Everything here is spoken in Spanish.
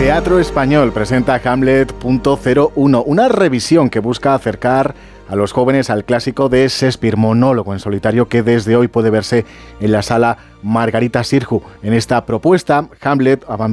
Teatro Español presenta Hamlet.01, una revisión que busca acercar a los jóvenes al clásico de Shakespeare, monólogo en solitario que desde hoy puede verse en la sala Margarita Xirgu. En esta propuesta, Hamlet